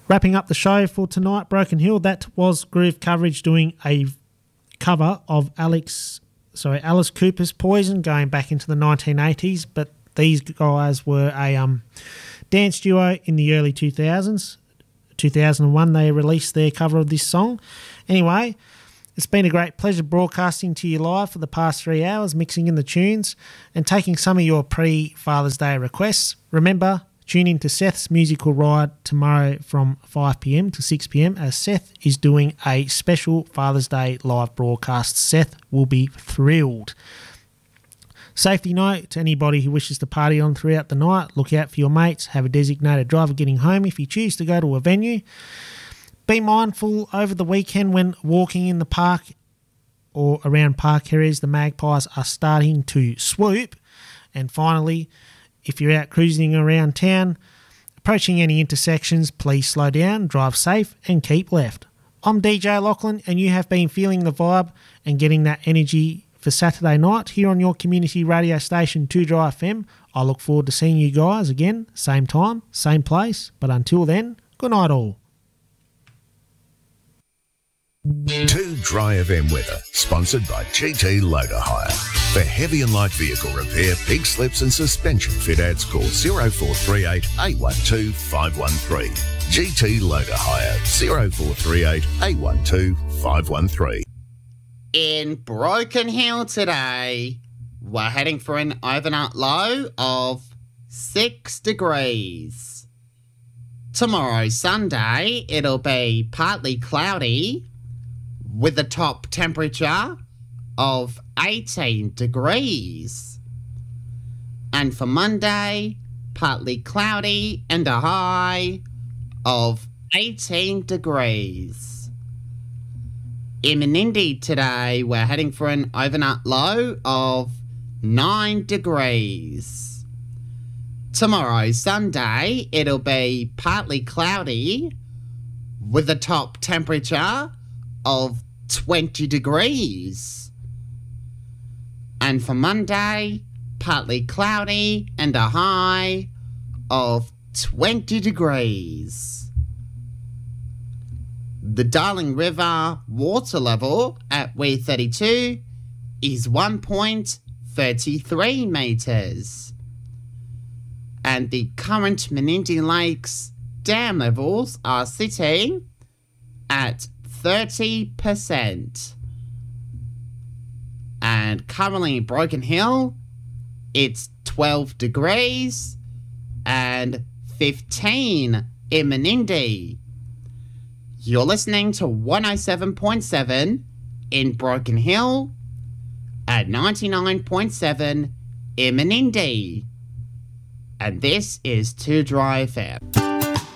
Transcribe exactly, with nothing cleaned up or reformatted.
Wrapping up the show for tonight, Broken Hill, that was Groove Coverage doing a cover of Alex, sorry, Alice Cooper's Poison going back into the nineteen eighties, but these guys were a um, dance duo in the early two thousands. two thousand one they released their cover of this song. Anyway, it's been a great pleasure broadcasting to you live for the past three hours, mixing in the tunes and taking some of your pre-Father's Day requests. Remember, tune in to Seth's Musical Ride tomorrow from five p m to six p m as Seth is doing a special Father's Day live broadcast. Seth will be thrilled. Safety note to anybody who wishes to party on throughout the night, look out for your mates, have a designated driver getting home if you choose to go to a venue. Be mindful over the weekend when walking in the park or around park areas, the magpies are starting to swoop. And finally, if you're out cruising around town, approaching any intersections, please slow down, drive safe and keep left. I'm D J Lachlan and you have been feeling the vibe and getting that energy for Saturday night here on your community radio station two Dry F M. I look forward to seeing you guys again, same time, same place. But until then, good night all. two Dry F M weather, sponsored by G T Loader Hire. For heavy and light vehicle repair, pig slips and suspension fit outs, call zero four three eight, eight one two, five one three. G T Loader Hire, zero four three eight, eight one two, five one three. In Broken Hill today, we're heading for an overnight low of six degrees. Tomorrow, Sunday, it'll be partly cloudy with a top temperature of eighteen degrees. And for Monday, partly cloudy and a high of eighteen degrees. In Menindee today, we're heading for an overnight low of nine degrees. Tomorrow, Sunday, it'll be partly cloudy with a top temperature of twenty degrees. And for Monday, partly cloudy and a high of twenty degrees. The Darling River water level at Wee thirty-two is one point three three metres. And the current Menindee Lakes dam levels are sitting at thirty percent. And currently in Broken Hill, it's twelve degrees and fifteen in Menindee. You're listening to one oh seven point seven in Broken Hill at ninety-nine point seven in Menindee. And this is two Dry F M.